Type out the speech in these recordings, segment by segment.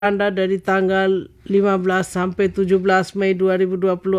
Anda dari tanggal 15 sampai 17 Mei 2026.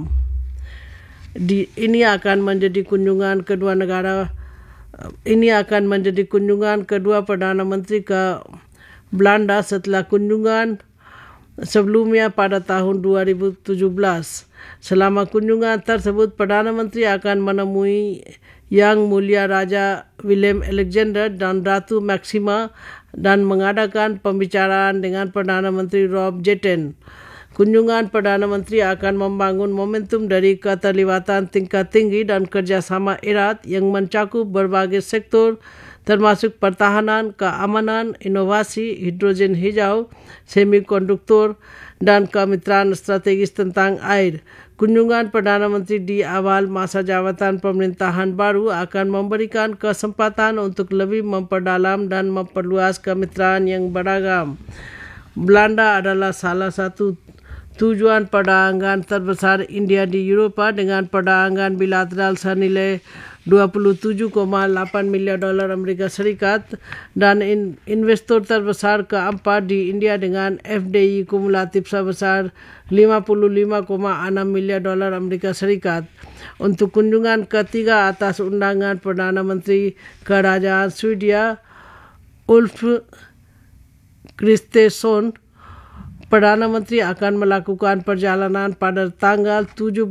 Ini akan menjadi kunjungan kedua negara. Ini akan menjadi kunjungan kedua Perdana Menteri ke Belanda setelah kunjungan sebelumnya pada tahun 2017. Selama kunjungan tersebut, Perdana Menteri akan menemui Yang Mulia Raja Willem Alexander dan Ratu Maxima dan mengadakan pembicaraan dengan Perdana Menteri Rob Jetten. Kunjungan Perdana Menteri akan membangun momentum dari keterlibatan tingkat tinggi dan kerjasama erat yang mencakup berbagai sektor termasuk pertahanan, keamanan, inovasi, hidrogen hijau, semikonduktor, dan kemitraan strategis tentang air. Kunjungan Perdana Menteri di awal masa jabatan pemerintahan baru akan memberikan kesempatan untuk lebih memperdalam dan memperluas kemitraan yang beragam. Belanda adalah salah satu tujuan perdagangan terbesar India di Eropah dengan perdagangan bilateral senilai $27.8 miliar Amerika Serikat dan investor terbesar keempat di India dengan FDI kumulatif sebesar $55.6 miliar Amerika Serikat. Untuk kunjungan ketiga atas undangan Perdana Menteri Kerajaan Swedia Ulf Kristersson, Perdana Menteri akan melakukan perjalanan pada tanggal 17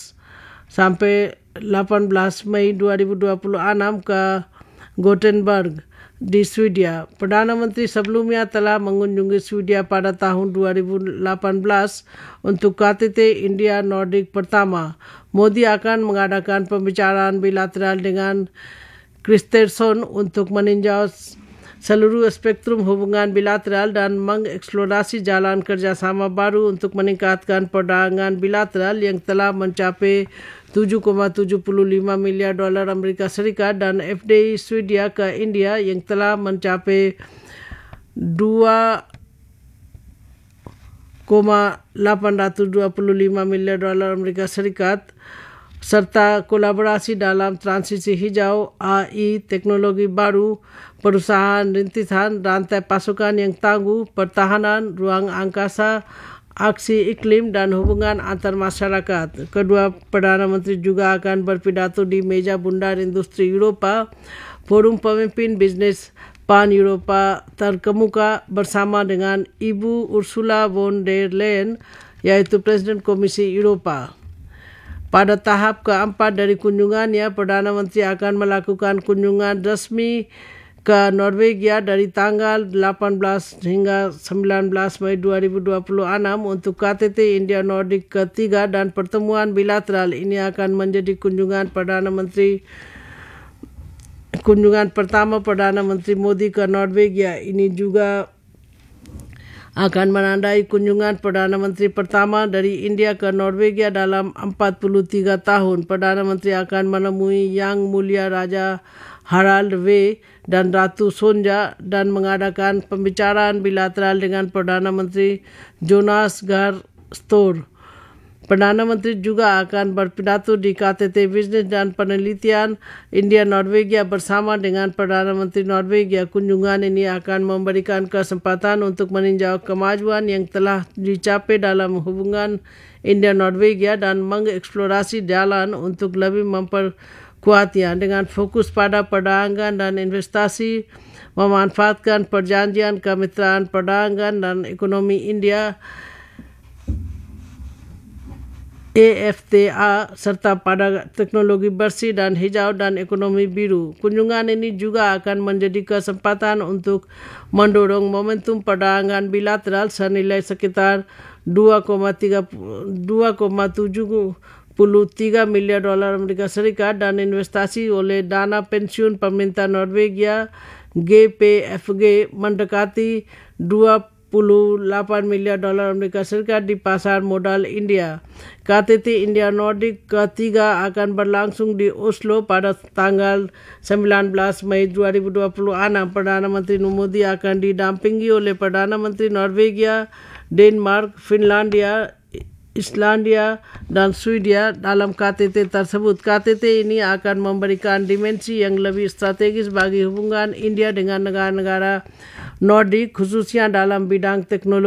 sampai 18 Mei 2026 ke Gothenburg di Swedia. Perdana Menteri sebelumnya telah mengunjungi Swedia pada tahun 2018 untuk KTT India Nordic pertama. Modi akan mengadakan pembicaraan bilateral dengan Kristersson untuk meninjau seluruh spektrum hubungan bilateral dan mengeksplorasi jalan kerjasama baru untuk meningkatkan perdagangan bilateral yang telah mencapai $7.75 miliar Amerika Serikat dan FDI Swedia ke India yang telah mencapai $2.825 miliar Amerika Serikat serta kolaborasi dalam transisi hijau, AI, teknologi baru, perusahaan rintisan, rantai pasokan yang tangguh, pertahanan, ruang angkasa, aksi iklim dan hubungan antar masyarakat. Kedua Perdana Menteri juga akan berpidato di meja bundar industri Eropah, forum pemimpin bisnis pan-Eropa terkemuka bersama dengan Ibu Ursula von der Leyen, yaitu Presiden Komisi Eropah. Pada tahap keempat dari kunjungannya, Perdana Menteri akan melakukan kunjungan resmi ke Norwegia dari tanggal 18 hingga 19 Mei 2026 untuk KTT India Nordic ketiga dan pertemuan bilateral ini akan menjadi kunjungan pertama Perdana Menteri Modi ke Norwegia. Ini juga akan menandai kunjungan Perdana Menteri pertama dari India ke Norwegia dalam 43 tahun. Perdana Menteri akan menemui Yang Mulia Raja Harald V dan Ratu Sonja dan mengadakan pembicaraan bilateral dengan Perdana Menteri Jonas Gahr Store. Perdana Menteri juga akan berpidato di KTT Bisnis dan Penelitian India Norwegia bersama dengan Perdana Menteri Norwegia. Kunjungan ini akan memberikan kesempatan untuk meninjau kemajuan yang telah dicapai dalam hubungan India Norwegia dan mengeksplorasi jalan untuk lebih memperkuatnya dengan fokus pada perdagangan dan investasi, memanfaatkan perjanjian kemitraan perdagangan dan ekonomi India EFTA serta pada teknologi bersih dan hijau dan ekonomi biru. Kunjungan ini juga akan menjadi kesempatan untuk mendorong momentum perdagangan bilateral senilai sekitar $2.73 miliar Amerika Serikat dan investasi oleh dana pensiun pemerintah Norwegia GPFG mendekati $28 miliar Amerika Serikat di pasar modal India. KTT India Nordic ketiga akan berlangsung di Oslo pada tanggal 19 Mei 2026. Perdana Menteri Modi akan didampingi oleh Perdana Menteri Norwegia, Denmark, Finlandia, Islandia, dan Swedia dalam KTT tersebut. KTT ini akan memberikan dimensi yang lebih strategis bagi hubungan India dengan negara-negara Nordic khususnya dalam bidang teknologi